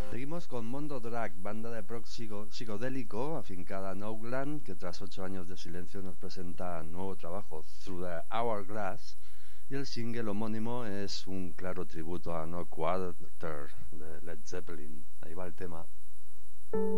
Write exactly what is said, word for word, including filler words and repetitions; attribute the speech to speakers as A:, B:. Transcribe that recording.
A: Seguimos con Mondo Drag, banda de prog psico- psicodélico afincada en Oakland, que tras ocho años de silencio nos presenta nuevo trabajo, Through the Hourglass, y el single homónimo es un claro tributo a No Quarter de Led Zeppelin. Ahí va el tema.